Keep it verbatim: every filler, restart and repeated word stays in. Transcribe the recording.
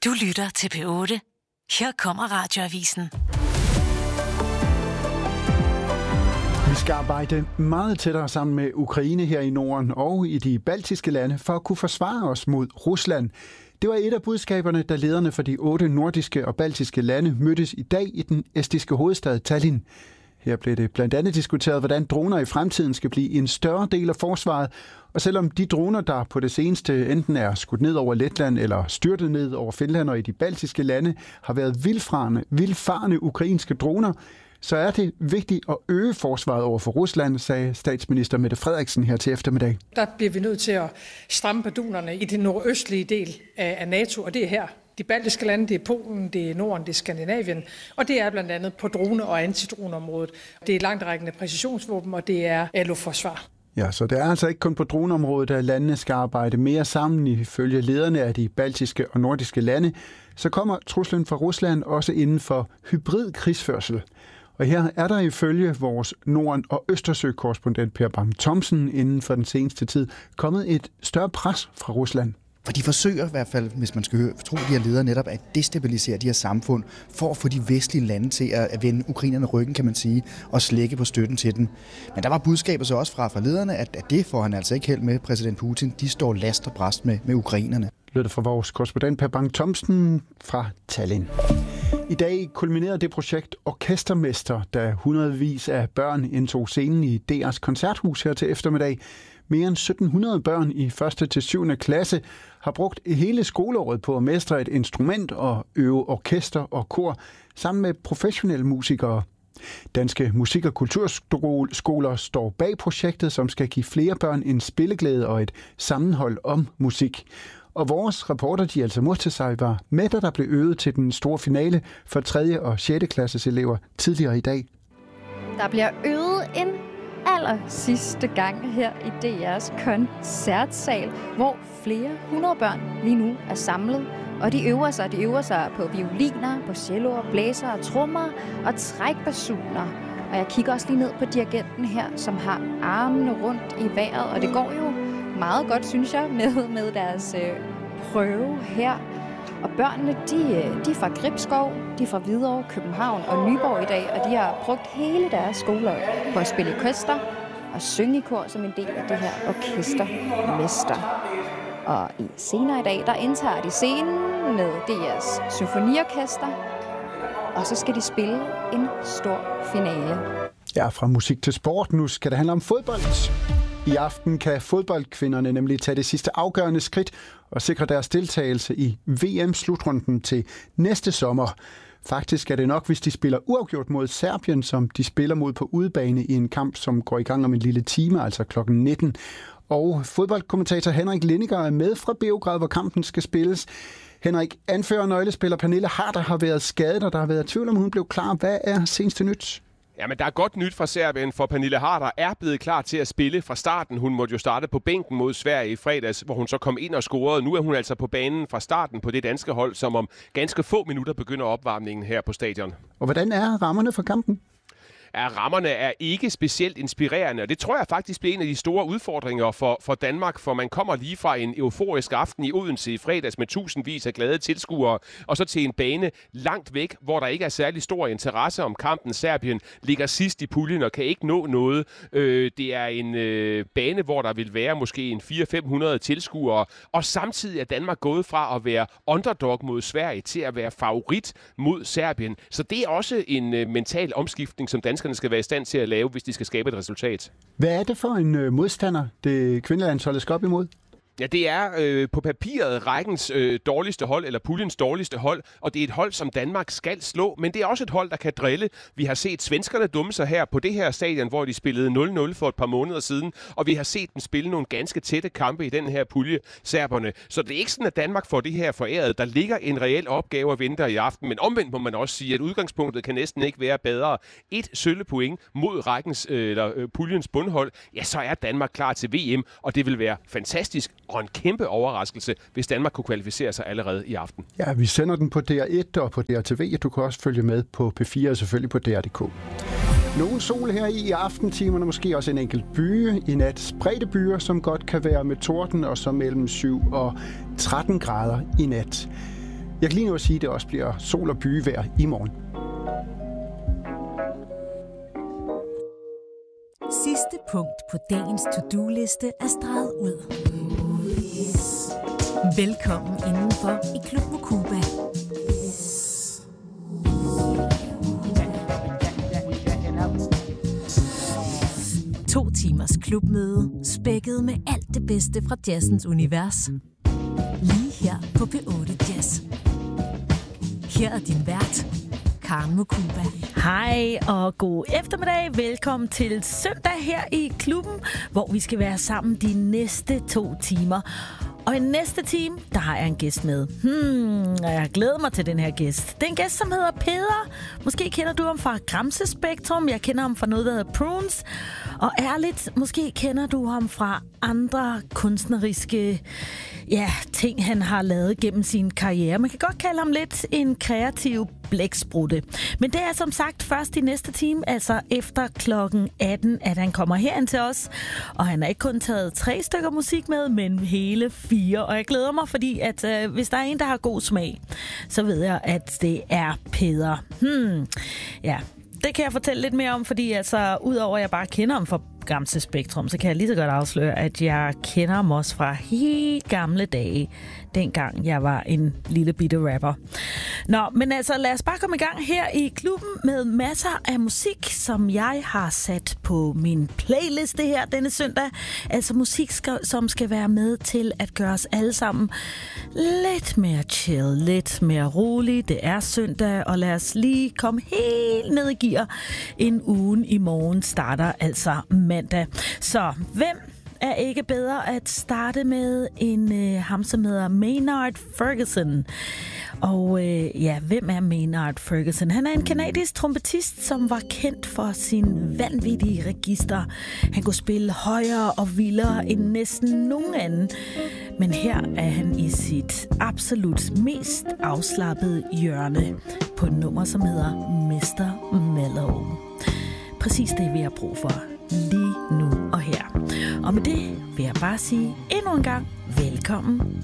Du lytter til P otte. Her kommer Radioavisen. Vi skal arbejde meget tættere sammen med Ukraine her i Norden og i de baltiske lande for at kunne forsvare os mod Rusland. Det var et af budskaberne, da lederne for de otte nordiske og baltiske lande mødtes i dag i den estiske hovedstad Tallinn. Her blev det blandt andet diskuteret, hvordan droner i fremtiden skal blive en større del af forsvaret. Og selvom de droner, der på det seneste enten er skudt ned over Letland eller styrtet ned over Finland og i de baltiske lande, har været vildfarne, vildfarne ukrainske droner, så er det vigtigt at øge forsvaret over for Rusland, sagde statsminister Mette Frederiksen her til eftermiddag. Der bliver vi nødt til at stramme bardunerne i den nordøstlige del af NATO, og det er her. De baltiske lande, det er Polen, det er Norden, det er Skandinavien, og det er blandt andet på drone- og antidroneområdet. Det er langtrækkende præcisionsvåben, og det er luftforsvar. Ja, så det er altså ikke kun på droneområdet, at landene skal arbejde mere sammen. Ifølge lederne af de baltiske og nordiske lande, så kommer truslen fra Rusland også inden for hybrid krigsførsel. Og her er der ifølge vores Norden- og Østersø-korrespondent Per Bang Thomsen inden for den seneste tid kommet et større pres fra Rusland. For de forsøger i hvert fald, hvis man skal høre, tro de her ledere netop, at destabilisere de her samfund, for at få de vestlige lande til at vende ukrainerne ryggen, kan man sige, og slække på støtten til dem. Men der var budskabet så også fra, fra lederne, at, at det får han altså ikke held med, præsident Putin. De står last og brast med, med ukrainerne. Lød det fra vores korrespondent Per Bang Thomsen fra Tallinn. I dag kulminerede det projekt Orkestermester, da hundredvis af børn indtog scenen i D R's koncerthus her til eftermiddag. Mere end sytten hundrede børn i første til syvende klasse har brugt hele skoleåret på at mestre et instrument og øve orkester og kor sammen med professionelle musikere. Danske musik- og kulturskoler står bag projektet, som skal give flere børn en spilleglæde og et sammenhold om musik. Og vores reporter, de altså Murtasai, var med, da der blev øvet til den store finale for tredje og sjette klasses elever tidligere i dag. Der bliver øvet en aller sidste gang her i D R's koncertsal, hvor flere hundrede børn lige nu er samlet. Og de øver sig, de øver sig på violiner, på celloer, blæser, trommer og trækbasuner. Og jeg kigger også lige ned på dirigenten her, som har armene rundt i vejret, og det går jo meget godt, synes jeg, med, med deres øh, prøve her. Og børnene, de, de er fra Gribskov, de er fra Hvidovre, København og Nyborg i dag, og de har brugt hele deres skoleår på at spille orkester og synge i kor som en del af det her orkestermester. Og i senere i dag, der indtager de scenen med D R's symfoniorkester, og så skal de spille en stor finale. Ja, fra musik til sport. Nu skal det handle om fodbold. I aften kan fodboldkvinderne nemlig tage det sidste afgørende skridt og sikre deres deltagelse i V M-slutrunden til næste sommer. Faktisk er det nok, hvis de spiller uafgjort mod Serbien, som de spiller mod på udebane i en kamp, som går i gang om en lille time, altså klokken nitten. Og fodboldkommentator Henrik Lindiger er med fra Beograd, hvor kampen skal spilles. Henrik, anfører nøglespiller Pernille Harder har været skadet, og der har været tvivl om, hun blev klar. Hvad er seneste nyt? Ja, men der er godt nyt fra Serbien, for Pernille Harder er blevet klar til at spille fra starten. Hun måtte jo starte på bænken mod Sverige i fredags, hvor hun så kom ind og scorede. Nu er hun altså på banen fra starten på det danske hold, som om ganske få minutter begynder opvarmningen her på stadion. Og hvordan er rammerne for kampen? Ja, rammerne er ikke specielt inspirerende, og det tror jeg faktisk bliver en af de store udfordringer for, for Danmark, for man kommer lige fra en euforisk aften i Odense i fredags med tusindvis af glade tilskuere, og så til en bane langt væk, hvor der ikke er særlig stor interesse om kampen. Serbien ligger sidst i puljen og kan ikke nå noget. Øh, det er en øh, bane, hvor der vil være måske en fire til fem hundrede tilskuere, og samtidig er Danmark gået fra at være underdog mod Sverige til at være favorit mod Serbien. Så det er også en øh, mental omskiftning, som danskerne skal være i stand til at lave, hvis de skal skabe et resultat. Hvad er det for en øh, modstander, det kvindelandsholdet skal op imod? Ja, det er øh, på papiret rækkens øh, dårligste hold, eller puljens dårligste hold, og det er et hold, som Danmark skal slå, men det er også et hold, der kan drille. Vi har set svenskerne dumme sig her på det her stadion, hvor de spillede nul nul for et par måneder siden, og vi har set dem spille nogle ganske tætte kampe i den her pulje, serberne. Så det er ikke sådan, at Danmark får det her foræret. Der ligger en reel opgave at vente i aften, men omvendt må man også sige, at udgangspunktet kan næsten ikke være bedre. Et sølle point mod rækkens, øh, eller øh, puljens bundhold, ja, så er Danmark klar til V M, og det vil være fantastisk og en kæmpe overraskelse, hvis Danmark kunne kvalificere sig allerede i aften. Ja, vi sender den på D R et og på D R T V. Du kan også følge med på P fire og selvfølgelig på D R punktum d k. Nogen sol her i aftentimerne, måske også en enkelt byge. I nat spredte byer, som godt kan være med torden, og så mellem syv og tretten grader i nat. Jeg kan lige nu at sige, at det også bliver sol- og byvejr i morgen. Sidste punkt på dagens to-do-liste er streget ud. Velkommen indenfor i Klub Mokuba. To timers klubmøde, spækket med alt det bedste fra jazzens univers. Lige her på P otte Jazz. Her er din vært, Karen Mokuba. Hej og god eftermiddag. Velkommen til søndag her i klubben, hvor vi skal være sammen de næste to timer. Og i næste time, der har jeg en gæst med. Hmm, jeg glæder mig til den her gæst. Det er en gæst, som hedder Peder. Måske kender du ham fra Gramse Spektrum. Jeg kender ham fra noget, der hedder Prunes. Og ærligt, måske kender du ham fra andre kunstneriske ja, ting, han har lavet gennem sin karriere. Man kan godt kalde ham lidt en kreativ blæksprutte. Men det er som sagt først i næste time, altså efter klokken atten, at han kommer herind til os. Og han har ikke kun taget tre stykker musik med, men hele fire. Og jeg glæder mig, fordi at øh, hvis der er en, der har god smag, så ved jeg, at det er Peder. Hmm, ja. Det kan jeg fortælle lidt mere om, fordi altså, udover at jeg bare kender ham fra Gramse Spektrum, så kan jeg lige så godt afsløre, at jeg kender ham også fra helt gamle dage, dengang jeg var en lille bitte rapper. Nå, men altså lad os bare komme i gang her i klubben med masser af musik, som jeg har sat på min playliste her denne søndag. Altså musik, skal, som skal være med til at gøre os alle sammen lidt mere chill, lidt mere rolig. Det er søndag, og lad os lige komme helt ned i gear. En ugen i morgen starter altså mandag. Så hvem er ikke bedre at starte med en øh, ham, som hedder Maynard Ferguson. Og øh, ja, hvem er Maynard Ferguson? Han er en kanadisk trompetist, som var kendt for sin vanvittige register. Han kunne spille højere og vildere end næsten nogen anden. Men her er han i sit absolut mest afslappede hjørne på et nummer, som hedder mister Mellow. Præcis det, vi har brug for lige nu og her. Og med det vil jeg bare sige endnu en gang velkommen